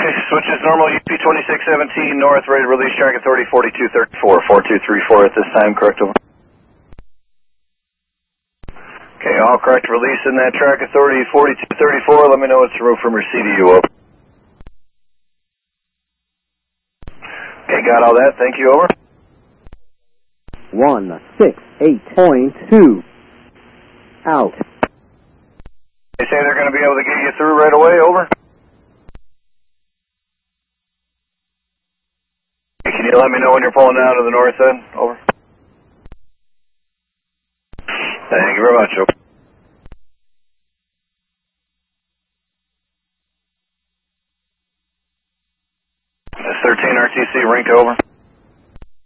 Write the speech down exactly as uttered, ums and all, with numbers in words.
Okay, switch is normal, U P twenty-six seventeen north, ready to release track authority forty-two thirty-four, four two three four at this time, correct over. Okay, all correct, releasing that track authority forty-two thirty-four, let me know what's removed from your C D U, over. Okay, got all that, thank you, over. one six eight point two, out. They say they're going to be able to get you through right away, over. Can you let me know when you're pulling out of the north end? Over. Thank you very much. Over.